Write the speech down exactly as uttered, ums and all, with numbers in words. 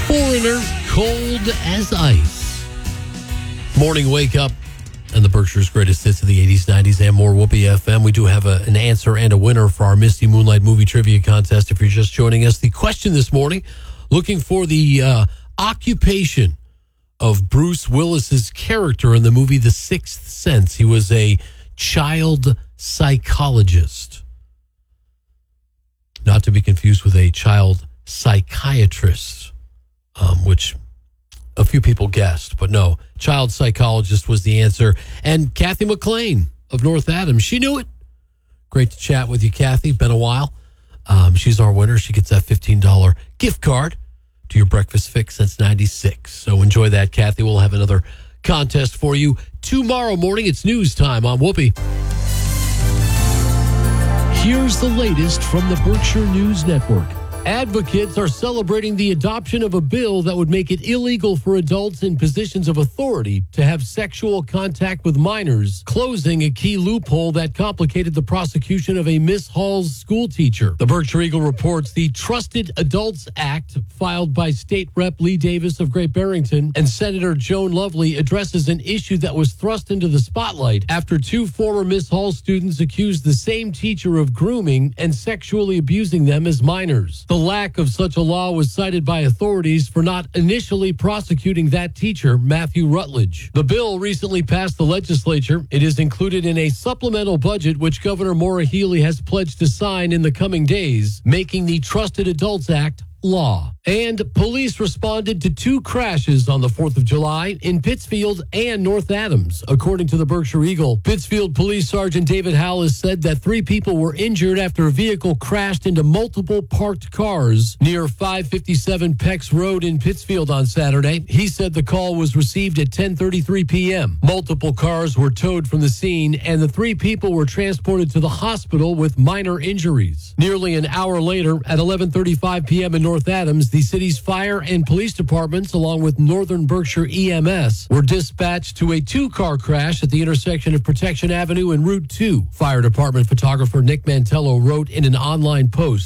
Foreigner, Cold as Ice. Morning wake up and the Berkshire's greatest hits of the eighties, nineties, and more. Whoopee F M. We do have a, an answer and a winner for our Misty Moonlight movie trivia contest. If you're just joining us, the question this morning, looking for the uh, occupation of Bruce Willis's character in the movie The Sixth Sense. He was a child psychologist, not to be confused with a child psychiatrist, um, which a few people guessed, but no, child psychologist was the answer. And Kathy McLean of North Adams, she knew it. Great to chat with you, Kathy. Been a while. Um, she's our winner. She gets that fifteen dollars gift card to your breakfast fix. That's ninety-six. So enjoy that, Kathy. We'll have another contest for you tomorrow morning. It's news time on Whoopee. Here's the latest from the Berkshire News Network. Advocates are celebrating the adoption of a bill that would make it illegal for adults in positions of authority to have sexual contact with minors, closing a key loophole that complicated the prosecution of a Miss Hall's school teacher. The Berkshire Eagle reports the Trusted Adults Act, filed by State Rep Lee Davis of Great Barrington and Senator Joan Lovely, addresses an issue that was thrust into the spotlight after two former Miss Hall students accused the same teacher of grooming and sexually abusing them as minors. The lack of such a law was cited by authorities for not initially prosecuting that teacher, Matthew Rutledge. The bill recently passed the legislature. It is included in a supplemental budget, which Governor Maura Healey has pledged to sign in the coming days, making the Trusted Adults Act law. And police responded to two crashes on the fourth of July in Pittsfield and North Adams. According to the Berkshire Eagle, Pittsfield Police Sergeant David Howell has said that three people were injured after a vehicle crashed into multiple parked cars near five fifty-seven Pex Road in Pittsfield on Saturday. He said the call was received at ten thirty-three p.m. Multiple cars were towed from the scene, and the three people were transported to the hospital with minor injuries. Nearly an hour later, at eleven thirty-five p.m. in North Adams, the city's fire and police departments, along with Northern Berkshire E M S, were dispatched to a two-car crash at the intersection of Protection Avenue and Route two. Fire department photographer Nick Mantello wrote in an online post,